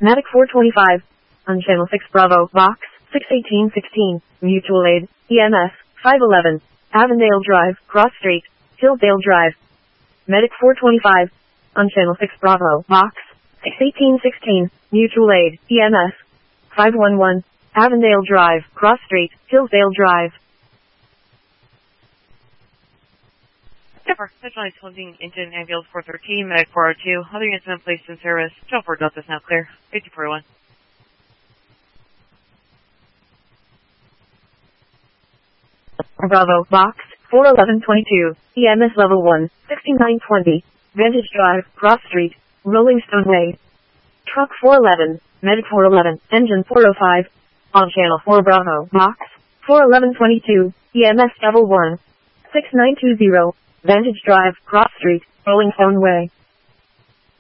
Medic 425. On channel 6 Bravo, box 61816, mutual aid, EMS 511, Avondale Drive, Cross Street, Hillsdale Drive. Medic 425. On channel 6 Bravo, box 61816, mutual aid, EMS 511, Avondale Drive, Cross Street, Hillsdale Drive. Denver, Centralized Holding Engine Ambulance 413, Medic 402, other incident placed in service. Channel 4 Delta is now clear. 5401. Bravo, box 41122, EMS level 1, 6920, Vantage Drive, Cross Street, Rolling Stone Way. Truck 411, Medic 411, Engine 405, on channel 4 Bravo, box 41122, EMS level 1, 6920, Vantage Drive, Cross Street, Rolling Stone Way.